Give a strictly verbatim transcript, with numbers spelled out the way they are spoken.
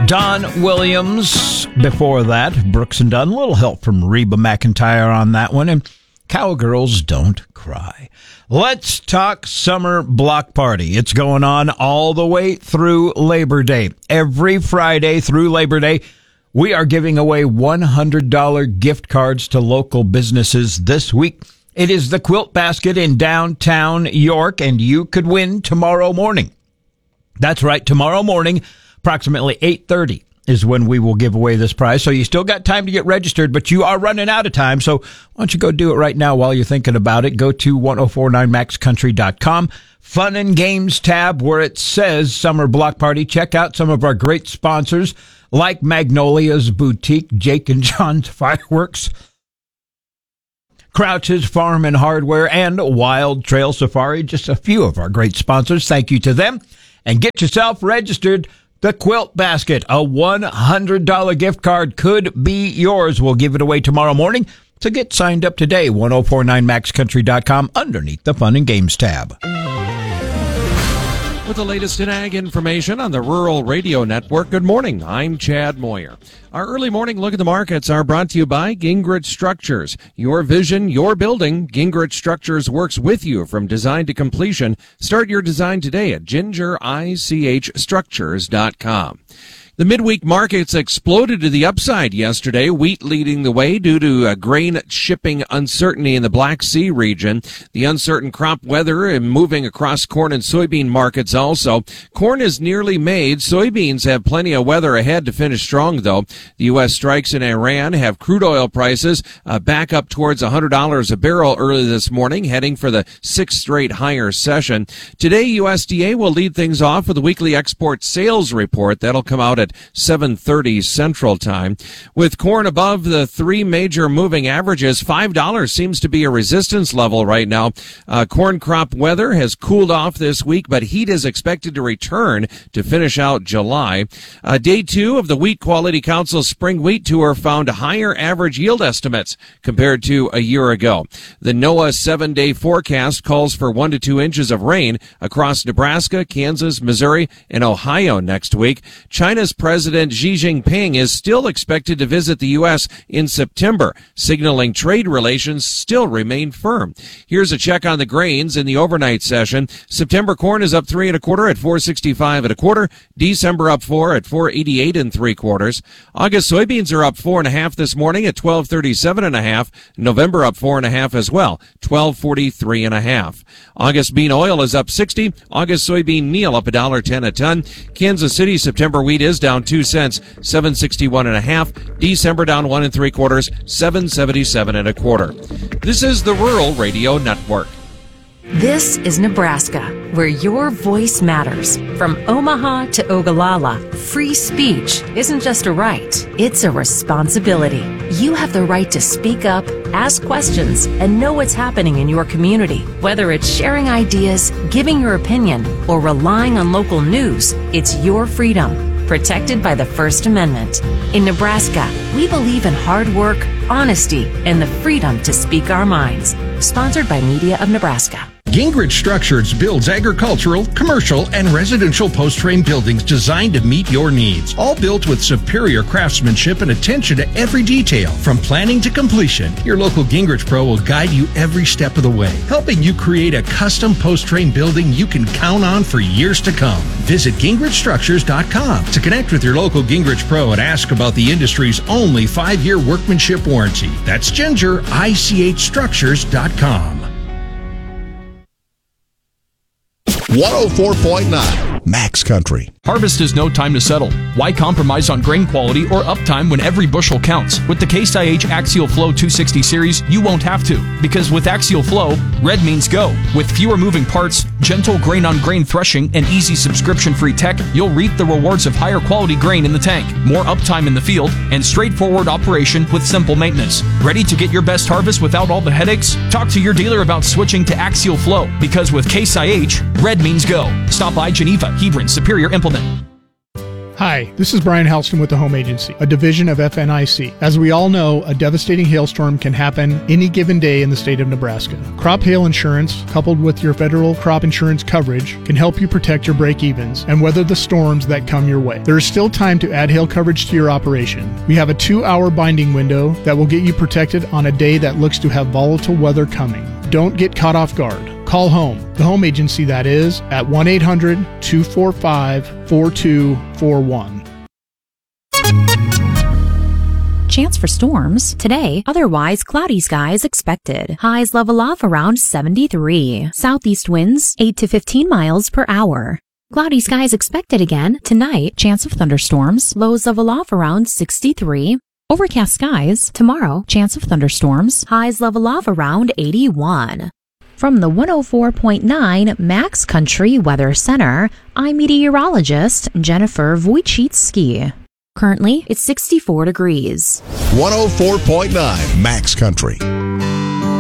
Don Williams. Before that, Brooks and Dunn. A little help from Reba McEntire on that one. And Cowgirls Don't Cry. Let's talk Summer Block Party. It's going on all the way through Labor Day. Every Friday through Labor Day, we are giving away one hundred dollars gift cards to local businesses this week. It is the Quilt Basket in downtown York, and you could win tomorrow morning. That's right, tomorrow morning, approximately eight thirty is when we will give away this prize. So you still got time to get registered, but you are running out of time. So why don't you go do it right now while you're thinking about it? Go to ten forty-nine max country dot com, Fun and Games tab where it says Summer Block Party. Check out some of our great sponsors like Magnolia's Boutique, Jake and John's Fireworks, Crouch's Farm and Hardware, and Wild Trail Safari. Just a few of our great sponsors. Thank you to them. And get yourself registered. The Quilt Basket, a one hundred dollars gift card could be yours. We'll give it away tomorrow morning. So get signed up today, ten forty-nine max country dot com, underneath the Fun and Games tab. With the latest in ag information on the Rural Radio Network, good morning. I'm Chad Moyer. Our early morning look at the markets are brought to you by Gingrich Structures. Your vision, your building. Gingrich Structures works with you from design to completion. Start your design today at ginger ich structures dot com. The midweek markets exploded to the upside yesterday, wheat leading the way due to uh, grain shipping uncertainty in the Black Sea region. The uncertain crop weather and moving across corn and soybean markets also. Corn is nearly made. Soybeans have plenty of weather ahead to finish strong, though. The U S strikes in Iran have crude oil prices uh, back up towards one hundred dollars a barrel early this morning, heading for the sixth straight higher session. Today, U S D A will lead things off with a weekly export sales report. That'll come out at seven thirty Central Time. With corn above the three major moving averages, five dollars seems to be a resistance level right now. Uh, corn crop weather has cooled off this week, but heat is expected to return to finish out July. Uh, day two of the Wheat Quality Council Spring Wheat Tour found higher average yield estimates compared to a year ago. The NOAA seven-day forecast calls for one to two inches of rain across Nebraska, Kansas, Missouri, and Ohio next week. China's President Xi Jinping is still expected to visit the U S in September, signaling trade relations still remain firm. Here's a check on the grains in the overnight session. September corn is up three and a quarter at four sixty-five and a quarter. December up four at four eighty-eight and three quarters. August soybeans are up four and a half this morning at twelve thirty-seven and a half. November up four and a half as well, twelve forty-three and a half. August bean oil is up sixty. August soybean meal up a dollar ten a ton. Kansas City September wheat is down two cents, seven sixty-one and a half. December down one and three quarters, seven seventy-seven and a quarter. This is the Rural Radio Network. This is Nebraska, where your voice matters. From Omaha to Ogallala, free speech isn't just a right, it's a responsibility. You have the right to speak up, ask questions, and know what's happening in your community. Whether it's sharing ideas, giving your opinion, or relying on local news, it's your freedom, protected by the First Amendment. In Nebraska, we believe in hard work, honesty, and the freedom to speak our minds. Sponsored by Media of Nebraska. Gingrich Structures builds agricultural, commercial, and residential post-frame buildings designed to meet your needs. All built with superior craftsmanship and attention to every detail. From planning to completion, your local Gingrich Pro will guide you every step of the way, helping you create a custom post-frame building you can count on for years to come. Visit gingrich structures dot com to connect with your local Gingrich Pro and ask about the industry's only five-year workmanship warranty. That's ginger ich structures dot com. one oh four point nine Max Country. Harvest is no time to settle. Why compromise on grain quality or uptime when every bushel counts? With the Case I H Axial Flow two sixty series, you won't have to. Because with Axial Flow, red means go. With fewer moving parts, gentle grain-on-grain threshing, and easy subscription-free tech, you'll reap the rewards of higher quality grain in the tank, more uptime in the field, and straightforward operation with simple maintenance. Ready to get your best harvest without all the headaches? Talk to your dealer about switching to Axial Flow, because with Case I H, red means go. Stop by Geneva, Hebron, Superior Implement. Hi, this is Brian Halston with the Home Agency, a division of F N I C. As we all know, a devastating hailstorm can happen any given day in the state of Nebraska. Crop hail insurance, coupled with your federal crop insurance coverage, can help you protect your break-evens and weather the storms that come your way. There is still time to add hail coverage to your operation. We have a two-hour binding window that will get you protected on a day that looks to have volatile weather coming. Don't get caught off guard. Call home, the Home Agency that is, at one eight hundred two four five four two four one. Chance for storms today, otherwise cloudy skies expected. Highs level off around seventy-three. Southeast winds eight to fifteen miles per hour. Cloudy skies expected again tonight. Chance of thunderstorms. Lows level off around sixty-three. Overcast skies tomorrow. Chance of thunderstorms. Highs level off around eighty-one. From the one oh four point nine Max Country Weather Center, I'm meteorologist Jennifer Wojcicki. Currently, it's sixty-four degrees. one oh four point nine Max Country.